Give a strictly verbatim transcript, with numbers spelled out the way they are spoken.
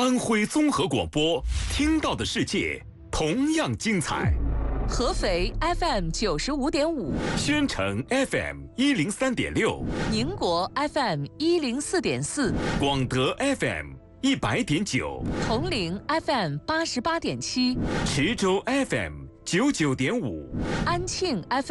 安徽综合广播，听到的世界同样精彩。 合肥 F M 九十五点五， 宣城 F M 一零三点六， 宁国 F M 一零四点四， 广德 F M 一百点九， 铜陵 F M 八十八点七， 池州 F M 九九点五， 安庆 F M。